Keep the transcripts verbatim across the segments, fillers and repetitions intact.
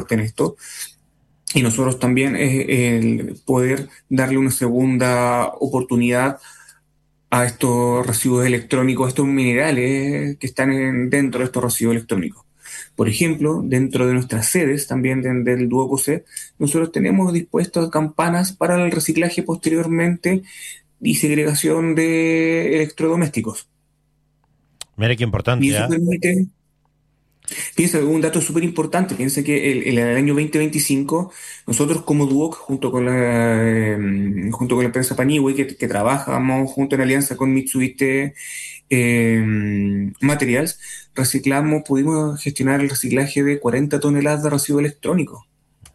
fuerte en esto. Y nosotros también eh, el poder darle una segunda oportunidad a estos residuos electrónicos, a estos minerales que están en- dentro de estos residuos electrónicos. Por ejemplo, dentro de nuestras sedes, también de- del Duoc C, nosotros tenemos dispuestas campanas para el reciclaje posteriormente y segregación de electrodomésticos. Mire qué Y importante, eso ¿ah? permite. Piensa, un dato súper importante, piensa que el- en el año dos mil veinticinco nosotros como Duoc, junto con la, eh, junto con la empresa Paniway, que, que trabajamos junto en alianza con Mitsubishi eh, Materials, reciclamos, pudimos gestionar el reciclaje de cuarenta toneladas de residuos electrónicos.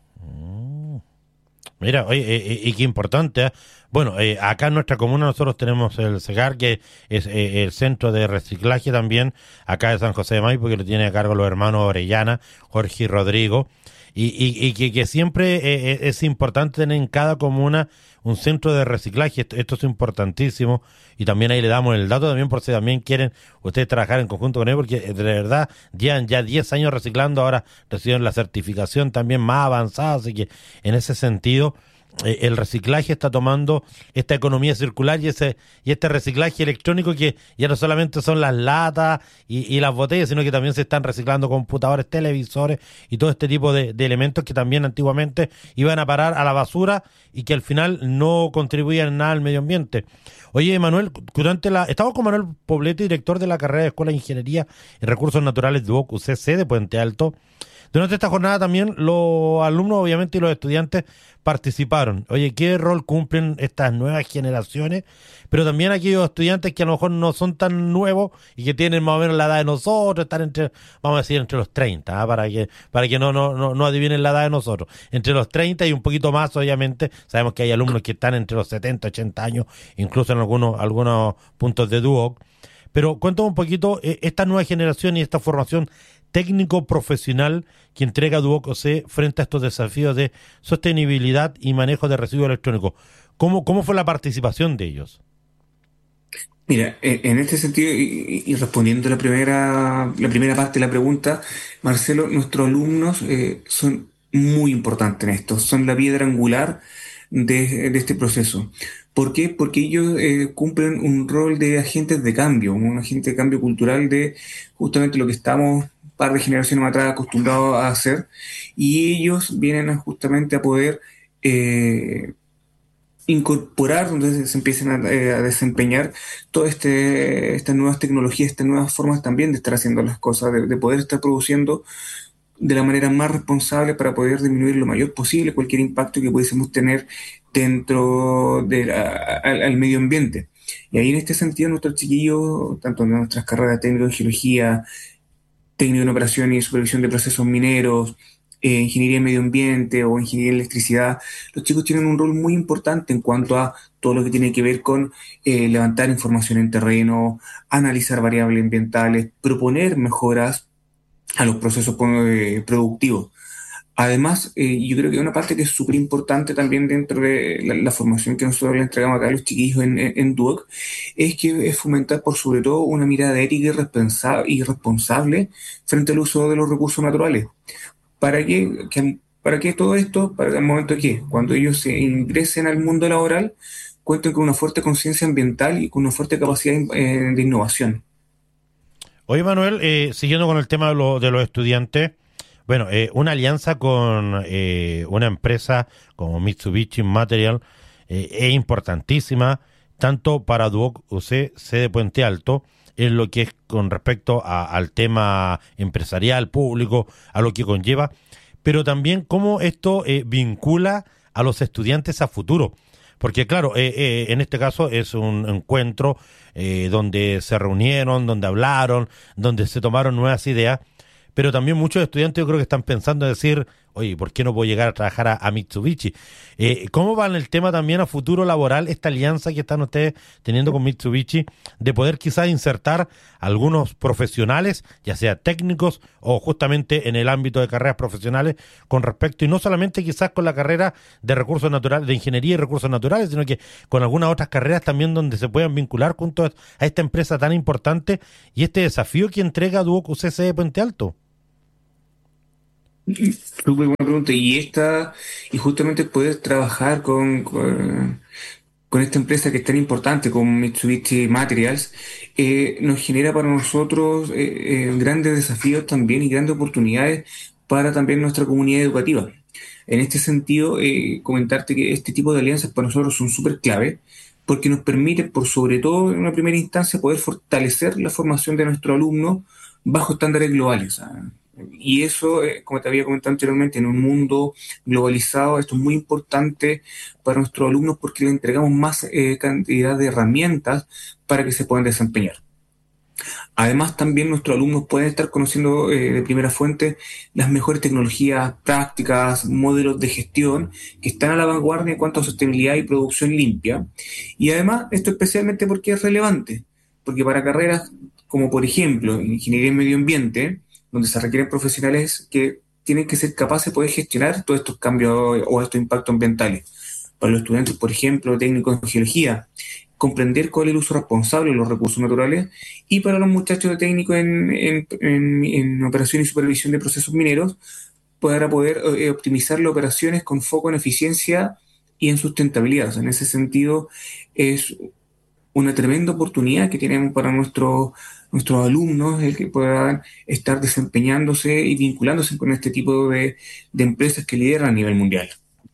Mm. Mira, oye, eh, eh, y qué importante, ¿eh? Bueno, eh, acá en nuestra comuna nosotros tenemos el CEGAR, que es eh, el centro de reciclaje también, acá de San José de Maipo, que lo tiene a cargo los hermanos Orellana, Jorge y Rodrigo, y, y, y que, que siempre eh, eh, es importante tener en cada comuna un centro de reciclaje. Esto, esto es importantísimo, y también ahí le damos el dato también por si también quieren ustedes trabajar en conjunto con él, porque eh, de verdad llevan ya diez años reciclando, ahora reciben la certificación también más avanzada, así que en ese sentido eh, el reciclaje está tomando esta economía circular y ese y este reciclaje electrónico, que ya no solamente son las latas y, y las botellas, sino que también se están reciclando computadores, televisores y todo este tipo de, de elementos que también antiguamente iban a parar a la basura y que al final no contribuían en nada al medio ambiente. Oye, Manuel, durante la estamos con Manuel Poblete, director de la carrera de Escuela de Ingeniería y Recursos Naturales de U O C U C C de Puente Alto. Durante esta jornada también los alumnos, obviamente, y los estudiantes participaron. Oye, ¿qué rol cumplen estas nuevas generaciones? Pero también aquellos estudiantes que a lo mejor no son tan nuevos y que tienen más o menos la edad de nosotros, están entre, vamos a decir, entre los treinta, ¿ah? para que para que no, no, no, no adivinen la edad de nosotros. Entre los treinta y un poquito más, obviamente. Sabemos que hay alumnos que están entre los setenta, ochenta años, incluso en algunos, algunos puntos de Duoc. Pero cuéntame un poquito eh, esta nueva generación y esta formación técnico-profesional que entrega Duoc C frente a estos desafíos de sostenibilidad y manejo de residuos electrónicos. ¿Cómo, cómo fue la participación de ellos? Mira, e- en este sentido, y, y respondiendo a la primera, la primera parte de la pregunta, Marcelo, nuestros alumnos eh, son muy importantes en esto, son la piedra angular de, de este proceso. ¿Por qué? Porque ellos eh, cumplen un rol de agentes de cambio, un agente de cambio cultural de justamente lo que estamos un par de generaciones más atrás acostumbrados a hacer, y ellos vienen a, justamente a poder eh, incorporar, donde se empiecen a, eh, a desempeñar todas este, estas nuevas tecnologías, estas nuevas formas también de estar haciendo las cosas, de, de poder estar produciendo de la manera más responsable para poder disminuir lo mayor posible cualquier impacto que pudiésemos tener dentro del al medio ambiente. Y ahí en este sentido nuestros chiquillos, tanto en nuestras carreras técnico en geología, técnico en operación y supervisión de procesos mineros, eh, ingeniería en medio ambiente o ingeniería en electricidad, los chicos tienen un rol muy importante en cuanto a todo lo que tiene que ver con eh, levantar información en terreno, analizar variables ambientales, proponer mejoras a los procesos eh, productivos. Además, eh, yo creo que una parte que es súper importante también dentro de la, la formación que nosotros le entregamos acá a los chiquillos en, en, en Duoc es que es fomentar por sobre todo una mirada ética y, responsa- y responsable frente al uso de los recursos naturales. ¿Para qué? Que- ¿Para qué todo esto? Para el momento que cuando ellos se ingresen al mundo laboral, cuenten con una fuerte conciencia ambiental y con una fuerte capacidad eh, de innovación. Oye, Manuel, eh, siguiendo con el tema de, lo- de los estudiantes, bueno, eh, una alianza con eh, una empresa como Mitsubishi Material eh, es importantísima, tanto para Duoc U C, C de Puente Alto, en lo que es con respecto a- al tema empresarial, público, a lo que conlleva, pero también cómo esto eh, vincula a los estudiantes a futuro. Porque claro, eh, eh, en este caso es un encuentro eh, donde se reunieron, donde hablaron, donde se tomaron nuevas ideas, pero también muchos estudiantes yo creo que están pensando en decir, oye, ¿por qué no puedo llegar a trabajar a, a Mitsubishi? Eh, ¿Cómo va en el tema también a futuro laboral esta alianza que están ustedes teniendo con Mitsubishi de poder quizás insertar algunos profesionales, ya sea técnicos o justamente en el ámbito de carreras profesionales con respecto, y no solamente quizás con la carrera de recursos naturales, de ingeniería y recursos naturales, sino que con algunas otras carreras también donde se puedan vincular junto a a esta empresa tan importante y este desafío que entrega Duoc U C C de Puente Alto? Súper buena pregunta. Y esta, y justamente poder trabajar con, con, con esta empresa que es tan importante como Mitsubishi Materials, eh, nos genera para nosotros eh, eh, grandes desafíos también y grandes oportunidades para también nuestra comunidad educativa. En este sentido, eh, comentarte que este tipo de alianzas para nosotros son súper clave porque nos permite, por sobre todo en una primera instancia, poder fortalecer la formación de nuestros alumnos bajo estándares globales. ¿Ah? Y eso, eh, como te había comentado anteriormente, en un mundo globalizado, esto es muy importante para nuestros alumnos porque les entregamos más eh, cantidad de herramientas para que se puedan desempeñar. Además, también nuestros alumnos pueden estar conociendo eh, de primera fuente las mejores tecnologías, prácticas, modelos de gestión que están a la vanguardia en cuanto a sostenibilidad y producción limpia. Y además, esto especialmente porque es relevante, porque para carreras como por ejemplo ingeniería en medio ambiente, donde se requieren profesionales que tienen que ser capaces de poder gestionar todos estos cambios o estos impactos ambientales. Para los estudiantes, por ejemplo, técnicos en geología, comprender cuál es el uso responsable de los recursos naturales, y para los muchachos de técnico en, en, en, en operación y supervisión de procesos mineros, para poder eh, optimizar las operaciones con foco en eficiencia y en sustentabilidad. O sea, en ese sentido, es una tremenda oportunidad que tenemos para nuestros nuestros alumnos, el que puedan estar desempeñándose y vinculándose con este tipo de, de empresas que lideran a nivel mundial.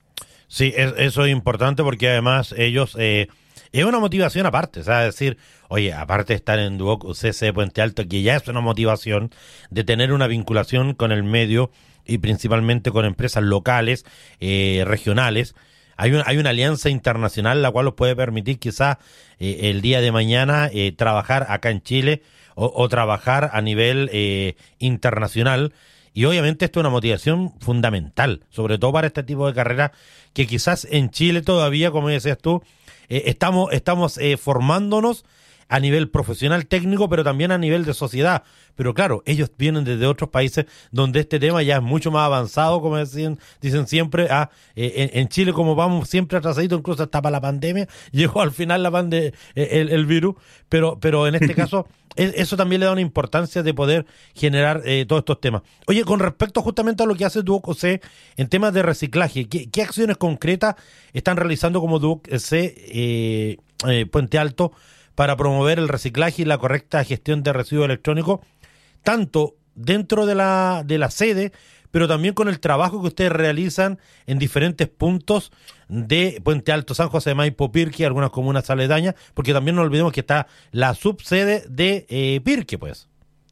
Sí, es- eso es importante porque además ellos, eh, es una motivación aparte, o sea, decir, oye, aparte de estar en Duoc U C C de Puente Alto, que ya es una motivación de tener una vinculación con el medio y principalmente con empresas locales, eh, regionales. Hay una, hay una alianza internacional la cual los puede permitir quizás eh, el día de mañana eh, trabajar acá en Chile o, o trabajar a nivel eh, internacional. Y obviamente esto es una motivación fundamental, sobre todo para este tipo de carreras que quizás en Chile todavía, como decías tú, eh, estamos, estamos eh, formándonos a nivel profesional técnico, pero también a nivel de sociedad. Pero claro, ellos vienen desde otros países donde este tema ya es mucho más avanzado, como decían, dicen siempre. Ah, eh, en, en Chile, como vamos siempre atrasaditos, incluso hasta para la pandemia, llegó al final la pande eh, el, el virus, pero, pero en este caso, e- eso también le da una importancia de poder generar eh, todos estos temas. Oye, con respecto justamente a lo que hace Duoc C en temas de reciclaje, ¿qué, qué acciones concretas están realizando como Duoc C eh, eh, Puente Alto para promover el reciclaje y la correcta gestión de residuos electrónicos, tanto dentro de la, de la sede, pero también con el trabajo que ustedes realizan en diferentes puntos de Puente Alto, San José de Maipo, Pirque, algunas comunas aledañas, porque también no olvidemos que está la subsede de eh, Pirque, pues.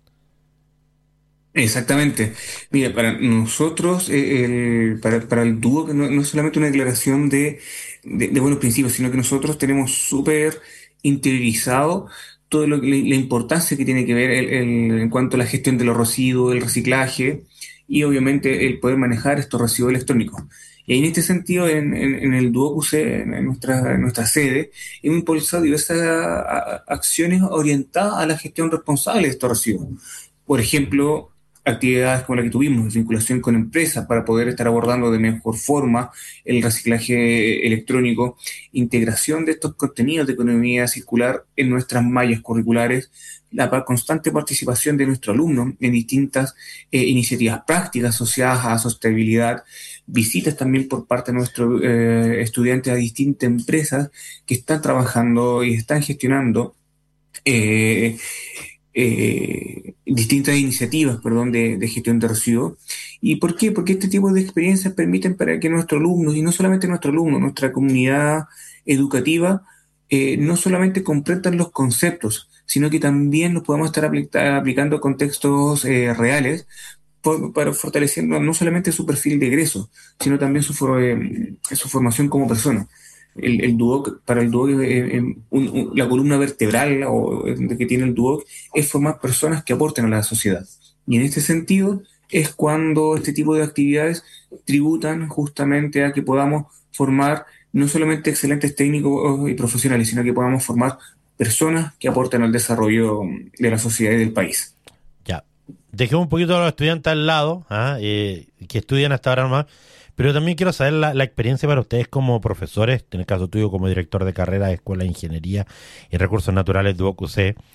Exactamente. Mira, para nosotros, eh, el- para, para el dúo, que no, no es solamente una declaración de, de, de buenos principios, sino que nosotros tenemos súper interiorizado todo lo que, la, la importancia que tiene que ver el- el- en cuanto a la gestión de los residuos, el reciclaje y obviamente el poder manejar estos residuos electrónicos. Y ahí, en este sentido, en, en, en el Duoc, en, en nuestra, en nuestra sede, hemos impulsado diversas a- a- acciones orientadas a la gestión responsable de estos residuos. Por ejemplo, actividades como la que tuvimos, vinculación con empresas para poder estar abordando de mejor forma el reciclaje electrónico, integración de estos contenidos de economía circular en nuestras mallas curriculares, la constante participación de nuestros alumnos en distintas eh, iniciativas prácticas asociadas a sostenibilidad, visitas también por parte de nuestros eh, estudiantes a distintas empresas que están trabajando y están gestionando eh, eh, distintas iniciativas, perdón, de, de gestión de residuos. ¿Y por qué? Porque este tipo de experiencias permiten para que nuestros alumnos, y no solamente nuestros alumnos, nuestra comunidad educativa, eh, no solamente comprendan los conceptos, sino que también los podamos estar aplica- aplicando a contextos eh, reales por- para fortaleciendo no solamente su perfil de egreso, sino también su, for- eh, su formación como persona. El, el Duoc, para el Duoc, eh, eh, un- un- la columna vertebral o, eh, que tiene el Duoc es formar personas que aporten a la sociedad. Y en este sentido es cuando este tipo de actividades tributan justamente a que podamos formar no solamente excelentes técnicos y profesionales, sino que podamos formar personas que aporten al desarrollo de la sociedad y del país. Ya. Dejemos un poquito a los estudiantes al lado, ¿ah? Eh, que estudian hasta ahora más, pero también quiero saber la, la experiencia para ustedes como profesores, en el caso tuyo como director de carrera de Escuela de Ingeniería y Recursos Naturales de U O C,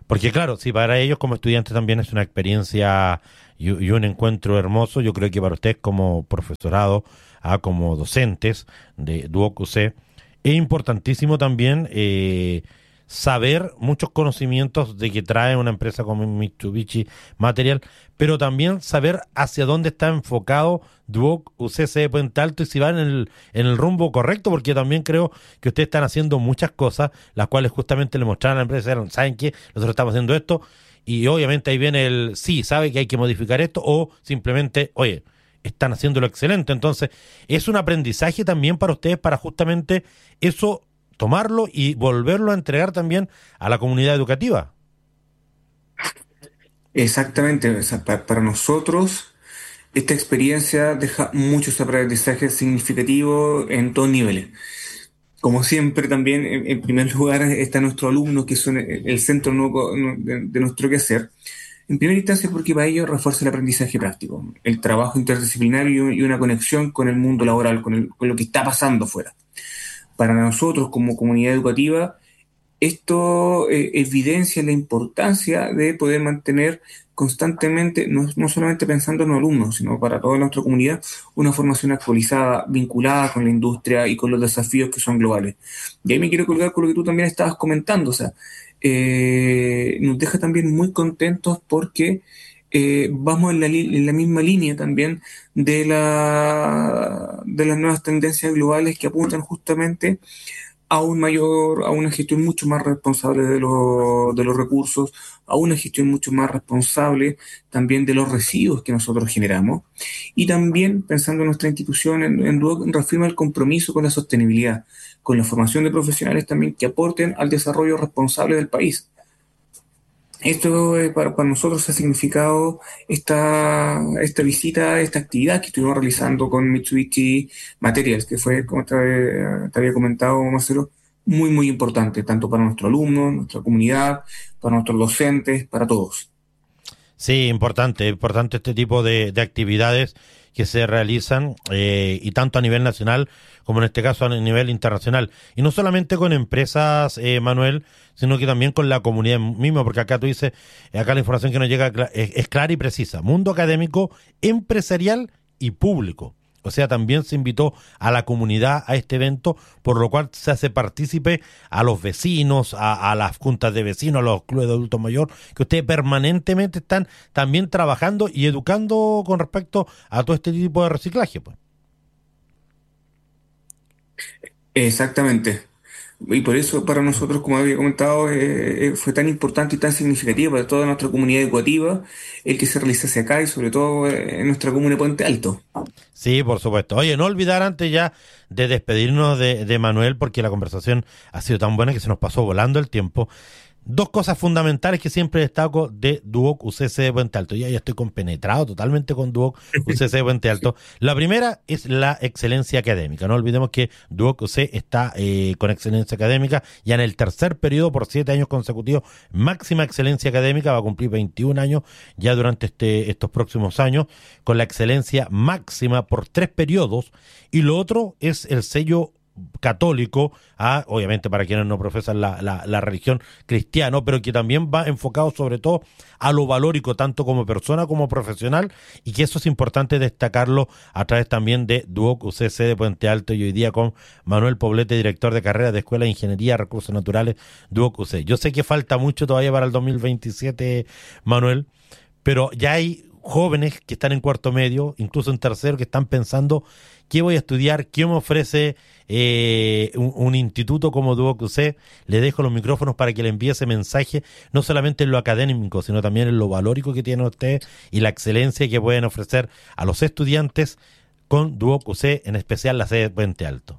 Porque claro, si para ellos como estudiantes también es una experiencia y, y un encuentro hermoso, yo creo que para ustedes como profesorado, ah, como docentes de Duoc U C, es importantísimo también eh, saber muchos conocimientos de que trae una empresa como Mitsubishi Material, pero también saber hacia dónde está enfocado Duoc U C C de Puente Alto y si van en el, en el rumbo correcto, porque también creo que ustedes están haciendo muchas cosas, las cuales justamente le mostraron a la empresa, dijeron, ¿saben qué? Nosotros estamos haciendo esto, y obviamente ahí viene el sí, sabe que hay que modificar esto, o simplemente, oye, están haciéndolo excelente. Entonces, es un aprendizaje también para ustedes para justamente eso, tomarlo y volverlo a entregar también a la comunidad educativa. Exactamente, o sea, pa- para nosotros esta experiencia deja muchos aprendizajes significativos en todos niveles. Como siempre, también, en, en primer lugar, está nuestro alumno, que son el el centro no- no- de, de nuestro quehacer. En primera instancia, porque para ello refuerza el aprendizaje práctico, el trabajo interdisciplinario y una conexión con el mundo laboral, con, el- con lo que está pasando afuera. Para nosotros, como comunidad educativa, esto eh, evidencia la importancia de poder mantener constantemente, no, no solamente pensando en los alumnos, sino para toda nuestra comunidad, una formación actualizada, vinculada con la industria y con los desafíos que son globales. Y ahí me quiero colgar con lo que tú también estabas comentando, o sea, eh, nos deja también muy contentos porque eh, vamos en la, li- en la misma línea también de, la, de las nuevas tendencias globales que apuntan justamente a un mayor, a una gestión mucho más responsable de, lo- de los recursos, a una gestión mucho más responsable también de los residuos que nosotros generamos. Y también, pensando en nuestra institución, en, en Duoc, reafirma el compromiso con la sostenibilidad, con la formación de profesionales también que aporten al desarrollo responsable del país. Esto eh, para, para nosotros ha significado esta, esta visita, esta actividad que estuvimos realizando con Mitsubishi Materials, que fue, como te, te había comentado, Marcelo, muy, muy importante, tanto para nuestros alumnos, nuestra comunidad, para nuestros docentes, para todos. Sí, importante, importante este tipo de, de actividades que se realizan eh, y tanto a nivel nacional como en este caso a nivel internacional. Y no solamente con empresas, eh, Manuel, sino que también con la comunidad misma, porque acá tú dices, eh, acá la información que nos llega cla- es, es clara y precisa. Mundo académico, empresarial y público. O sea, también se invitó a la comunidad a este evento, por lo cual se hace partícipe a los vecinos, a, a las juntas de vecinos, a los clubes de adultos mayor, que ustedes permanentemente están también trabajando y educando con respecto a todo este tipo de reciclaje, pues. Exactamente. Y por eso para nosotros, como había comentado, eh, eh, fue tan importante y tan significativo para toda nuestra comunidad educativa el que se realizase acá y sobre todo eh, en nuestra comuna de Puente Alto. Sí, por supuesto. Oye, no olvidar antes ya de despedirnos de, de Manuel, porque la conversación ha sido tan buena que se nos pasó volando el tiempo. Dos cosas fundamentales que siempre destaco de Duoc U C C de Puente Alto. Ya, ya estoy compenetrado totalmente con Duoc U C C de Puente Alto. La primera es la excelencia académica. No olvidemos que Duoc U C está eh, con excelencia académica ya en el tercer periodo por siete años consecutivos. Máxima excelencia académica, va a cumplir veintiún años ya durante este, estos próximos años, con la excelencia máxima por tres periodos. Y lo otro es el sello católico, ah, obviamente para quienes no profesan la, la, la religión cristiana, pero que también va enfocado sobre todo a lo valórico, tanto como persona como profesional, y que eso es importante destacarlo a través también de Duoc U C C de Puente Alto, y hoy día con Manuel Poblete, director de carrera de Escuela de Ingeniería y Recursos Naturales, Duoc U C. Yo sé que falta mucho todavía para el dos mil veintisiete, Manuel, pero ya hay jóvenes que están en cuarto medio, incluso en tercero, que están pensando qué voy a estudiar, qué me ofrece eh, un, un instituto como Duoc U C. Le dejo los micrófonos para que le envíe ese mensaje, no solamente en lo académico, sino también en lo valórico que tiene usted y la excelencia que pueden ofrecer a los estudiantes con Duoc U C, en especial la sede de Puente Alto.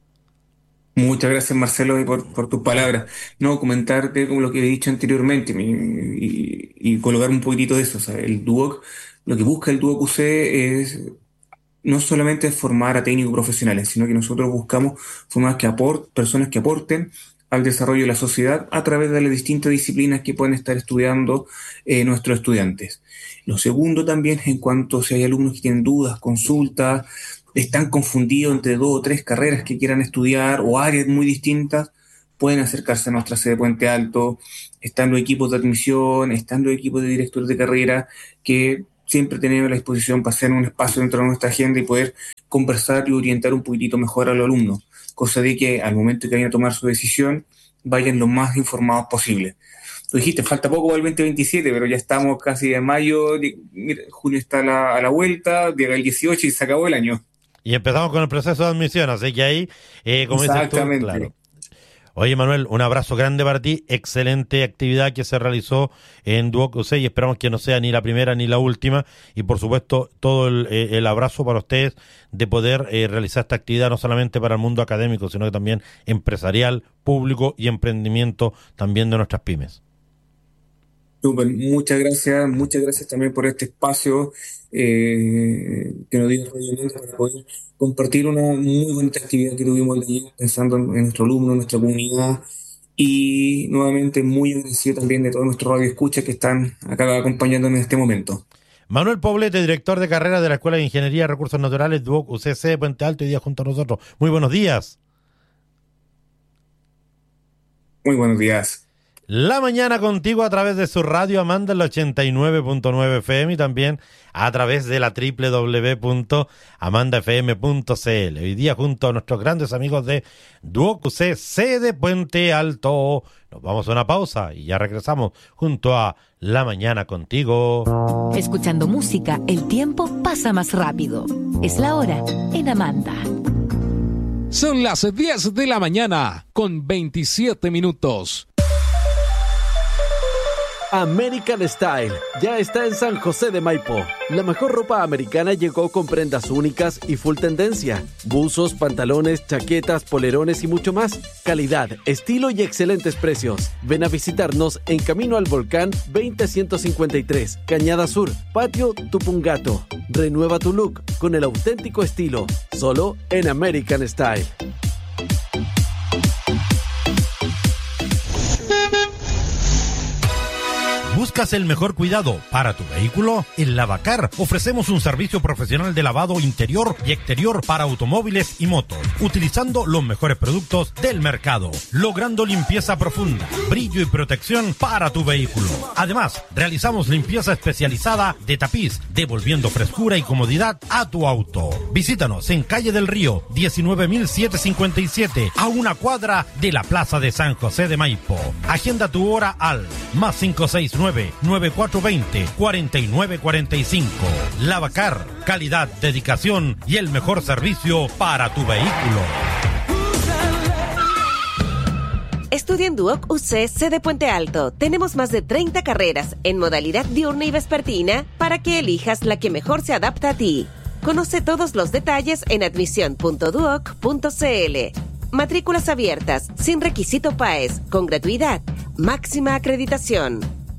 Muchas gracias, Marcelo, y por, por tus palabras. No, comentarte como lo que he dicho anteriormente mi- y, y colocar un poquitito de eso. O sea, el Duoc, lo que busca el Duoc U C es no solamente formar a técnicos profesionales, sino que nosotros buscamos formar que aport, personas que aporten al desarrollo de la sociedad a través de las distintas disciplinas que pueden estar estudiando eh, nuestros estudiantes. Lo segundo también, en cuanto si hay alumnos que tienen dudas, consultas, están confundidos entre dos o tres carreras que quieran estudiar o áreas muy distintas, pueden acercarse a nuestra sede de Puente Alto. Están los equipos de admisión, están los equipos de directores de carrera que siempre tenemos la disposición para hacer un espacio dentro de nuestra agenda y poder conversar y orientar un poquitito mejor a los alumnos, cosa de que al momento que vayan a tomar su decisión vayan lo más informados posible. Tú dijiste, falta poco para el veinte veintisiete, pero ya estamos casi en mayo, mira, junio está a la, a la vuelta, llega el dieciocho y se acabó el año. Y empezamos con el proceso de admisión, así que ahí, eh, como dices tú, claro. Oye, Manuel, un abrazo grande para ti, excelente actividad que se realizó en Duoc U C y esperamos que no sea ni la primera ni la última y por supuesto todo el, el abrazo para ustedes de poder eh, realizar esta actividad no solamente para el mundo académico, sino que también empresarial, público y emprendimiento también de nuestras pymes. Super, muchas gracias, muchas gracias también por este espacio eh, que nos dio Radio Lenta para poder compartir una muy buena actividad que tuvimos el día pensando en, en nuestro alumno, en nuestra comunidad y nuevamente muy agradecido también de todos nuestros radioescuchas que están acá acompañándonos en este momento. Manuel Poblete, director de carrera de la Escuela de Ingeniería y Recursos Naturales Duoc U C C Puente Alto, hoy día junto a nosotros. Muy buenos días. Muy buenos días. La mañana contigo a través de su radio Amanda, el ochenta y nueve punto nueve F M y también a través de la doble u doble u doble u punto amanda f m punto c l. Hoy día junto a nuestros grandes amigos de Duoc U C C de Puente Alto. Nos vamos a una pausa y ya regresamos junto a La Mañana Contigo. Escuchando música, el tiempo pasa más rápido. Es la hora en Amanda. Son las diez de la mañana con veintisiete minutos. American Style ya está en San José de Maipo. La mejor ropa americana llegó con prendas únicas y full tendencia. Buzos, pantalones, chaquetas, polerones y mucho más. Calidad, estilo y excelentes precios. Ven a visitarnos en Camino al Volcán veinte ciento cincuenta y tres, Cañada Sur, Patio Tupungato. Renueva tu look con el auténtico estilo, solo en American Style. ¿Buscas el mejor cuidado para tu vehículo? En Lavacar ofrecemos un servicio profesional de lavado interior y exterior para automóviles y motos, utilizando los mejores productos del mercado, logrando limpieza profunda, brillo y protección para tu vehículo. Además, realizamos limpieza especializada de tapiz, devolviendo frescura y comodidad a tu auto. Visítanos en Calle del Río, diecinueve mil setecientos cincuenta y siete, a una cuadra de la Plaza de San José de Maipo. Agenda tu hora al más cinco seis nueve, nueve cuatro dos cero, cuatro nueve cuatro cinco. Lavacar, calidad, dedicación y el mejor servicio para tu vehículo. Estudia en Duoc U C C de Puente Alto. Tenemos más de treinta carreras en modalidad diurna y vespertina para que elijas la que mejor se adapta a ti. Conoce todos los detalles en admisión punto duoc punto c l. Matrículas abiertas, sin requisito P A E S, con gratuidad, máxima acreditación.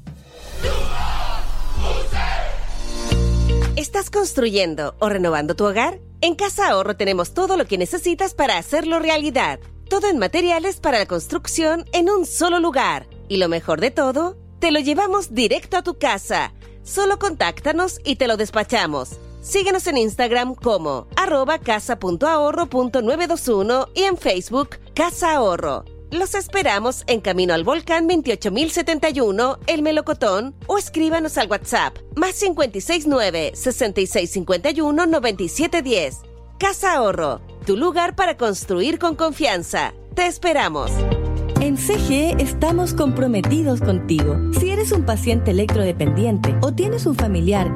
¿Estás construyendo o renovando tu hogar? En Casa Ahorro tenemos todo lo que necesitas para hacerlo realidad. Todo en materiales para la construcción en un solo lugar. Y lo mejor de todo, te lo llevamos directo a tu casa. Solo contáctanos y te lo despachamos. Síguenos en Instagram como arroba casa punto ahorro punto novecientos veintiuno y en Facebook Casa Ahorro. Los esperamos en Camino al Volcán veintiocho mil setenta y uno, El Melocotón, o escríbanos al WhatsApp más cinco seis nueve, seis seis cinco uno, nueve siete uno cero. Casa Ahorro, tu lugar para construir con confianza. Te esperamos. En C G E estamos comprometidos contigo. Si eres un paciente electrodependiente o tienes un familiar